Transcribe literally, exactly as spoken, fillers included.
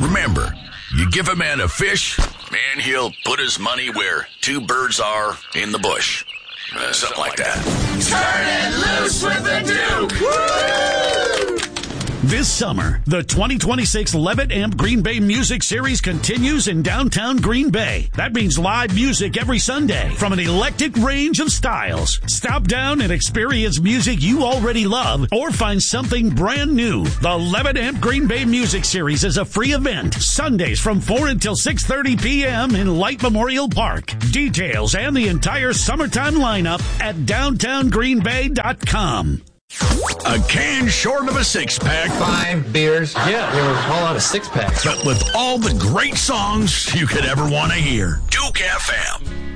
Remember, you give a man a fish, and he'll put his money where two birds are in the bush. Uh, something like that. Turn it loose with the Duke! Woo! This summer, the twenty twenty-six Levitt Amp Green Bay Music Series continues in downtown Green Bay. That means live music every Sunday from an eclectic range of styles. Stop down and experience music you already love or find something brand new. The Levitt Amp Green Bay Music Series is a free event. Sundays from four until six thirty p.m. in Light Memorial Park. Details and the entire summertime lineup at downtown green bay dot com. A can short of a six-pack. Five beers. Yeah, they were all out of six-packs. But with all the great songs you could ever want to hear. Duke F M.